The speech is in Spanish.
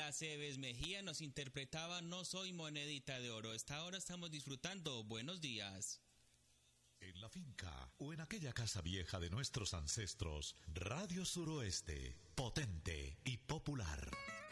Aceves Mejía nos interpretaba No soy monedita de oro. Hasta ahora estamos disfrutando Buenos Días. En la finca o en aquella casa vieja de nuestros ancestros, Radio Suroeste, potente y popular.